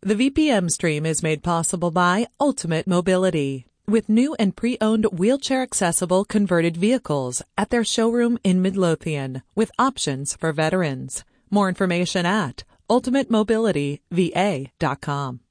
The VPM stream is made possible by Ultimate Mobility, with new and pre-owned wheelchair-accessible converted vehicles at their showroom in Midlothian, with options for veterans. More information at ultimatemobilityva.com.